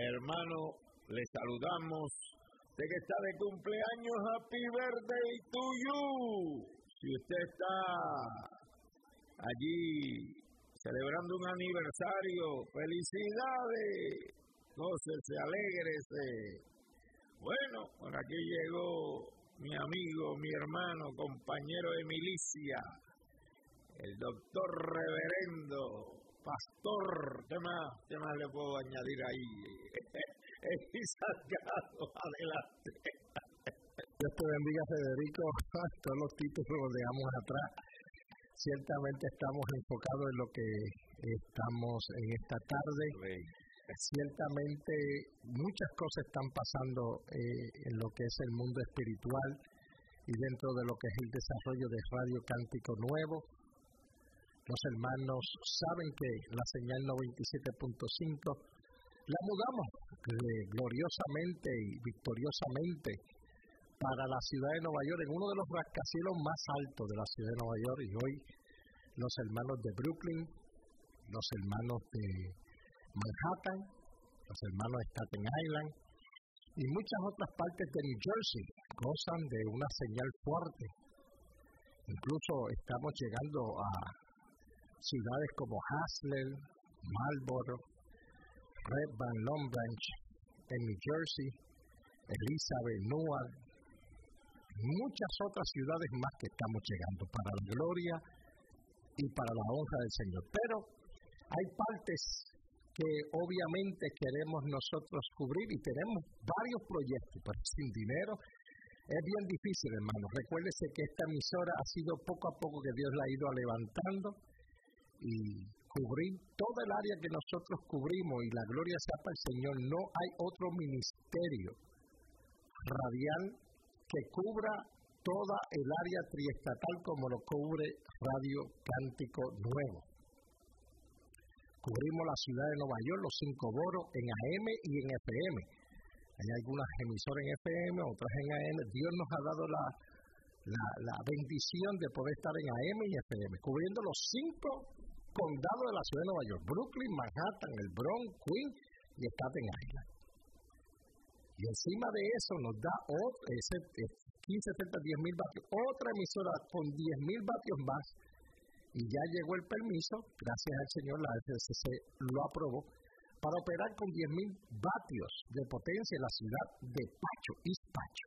Hermano, le saludamos. Usted que está de cumpleaños, happy birthday to you. Si usted está allí celebrando un aniversario, felicidades, gócese, alégrese. Bueno, por aquí llegó mi amigo, mi hermano, compañero de milicia, el doctor reverendo, pastor, ¿qué más le puedo añadir ahí? Salgado, adelante. Dios te bendiga, Federico. Todos los títulos los dejamos atrás. Ciertamente estamos enfocados en lo que estamos en esta tarde. Ciertamente muchas cosas están pasando en lo que es el mundo espiritual y dentro de lo que es el desarrollo de Radio Cántico Nuevo. Los hermanos saben que la señal 97.5 la mudamos gloriosamente y victoriosamente para la ciudad de Nueva York, en uno de los rascacielos más altos de la ciudad de Nueva York. Y hoy los hermanos de Brooklyn, los hermanos de Manhattan, los hermanos de Staten Island y muchas otras partes de New Jersey gozan de una señal fuerte. Incluso estamos llegando a ciudades como Hasler, Marlboro, Red Bank, Long Branch, en New Jersey, Elizabeth, Newark, muchas otras ciudades más que estamos llegando para la gloria y para la honra del Señor. Pero hay partes que obviamente queremos nosotros cubrir y tenemos varios proyectos, pero sin dinero es bien difícil, hermanos. Recuérdese que esta emisora ha sido poco a poco que Dios la ha ido levantando y cubrir toda el área que nosotros cubrimos, y la gloria sea para el Señor. No hay otro ministerio radial que cubra toda el área triestatal como lo cubre Radio Cántico Nuevo. Cubrimos la ciudad de Nueva York, los 5 boroughs, en AM y en FM. Hay algunas emisoras en FM, otras en AM. Dios nos ha dado la bendición de poder estar en AM y FM, cubriendo los 5 condados de la ciudad de Nueva York: Brooklyn, Manhattan, el Bronx, Queens y Staten Island. Y encima de eso nos da 1570, 10,000 vatios, otra emisora con 10,000 vatios más, y ya llegó el permiso, gracias al Señor, la FCC lo aprobó, para operar con 10,000 vatios de potencia en la ciudad de Pacho, East Pacho.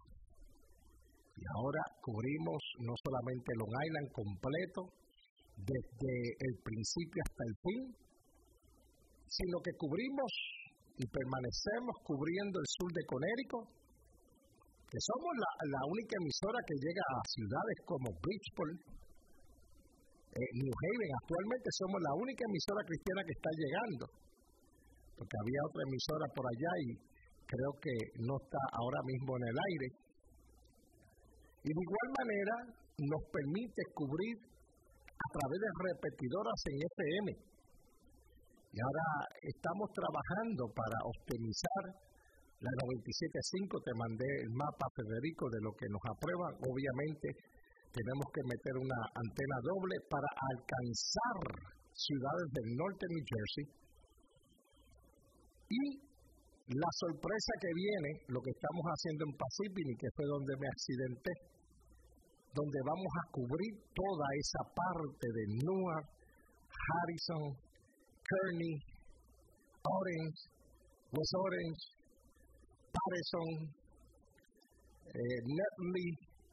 Y ahora cubrimos no solamente Long Island completo, desde el principio hasta el fin, sino que cubrimos y permanecemos cubriendo el sur de Connecticut, que somos la única emisora que llega a ciudades como Bridgeport, New Haven. Actualmente somos la única emisora cristiana que está llegando, porque había otra emisora por allá y creo que no está ahora mismo en el aire. Y de igual manera nos permite cubrir a través de repetidoras en FM. Y ahora estamos trabajando para optimizar la 97.5. Te mandé el mapa, Federico, de lo que nos aprueban. Obviamente tenemos que meter una antena doble para alcanzar ciudades del norte de New Jersey. Y la sorpresa que viene, lo que estamos haciendo en Pacific, que fue donde me accidenté, donde vamos a cubrir toda esa parte de Newark, Harrison, Kearney, Orange, West Orange, Patterson, Nutley,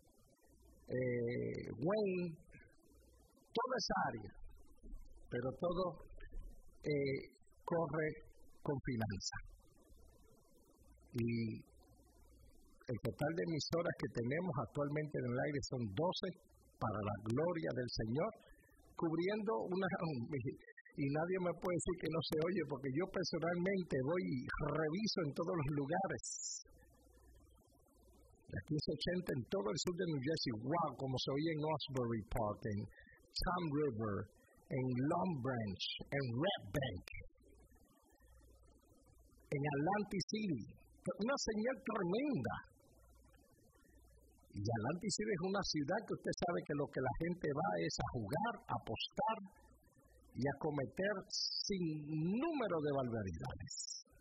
Wayne, toda esa área, pero todo corre con finanza. Y el total de emisoras que tenemos actualmente en el aire son 12 para la gloria del Señor, cubriendo y nadie me puede decir que no se oye, porque yo personalmente voy y reviso en todos los lugares. Aquí se 80 en todo el sur de New Jersey. Wow, como se oye en Osbury Park, en Tom River, en Long Branch, en Red Bank, en Atlantic City. Una señal tremenda. Y Atlantic City es una ciudad que usted sabe que lo que la gente va es a jugar, a apostar y a cometer sin número de barbaridades.